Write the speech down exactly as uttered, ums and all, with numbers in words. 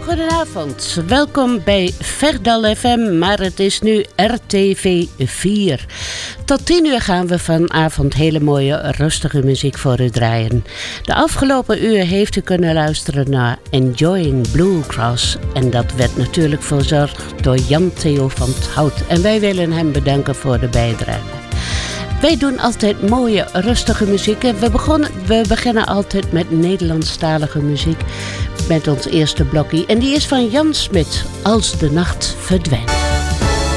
Goedenavond, welkom bij Verdal F M, maar het is nu R T V vier. Tot tien uur gaan we vanavond hele mooie rustige muziek voor u draaien. De afgelopen uur heeft u kunnen luisteren naar Enjoying Bluegrass. En dat werd natuurlijk verzorgd door Jan Theo van 't Hout. En wij willen hem bedanken voor de bijdrage. Wij doen altijd mooie, rustige muziek. En we, begonnen, we beginnen altijd met Nederlandstalige muziek. Met ons eerste blokje. En die is van Jan Smit, Als de nacht verdwijnt.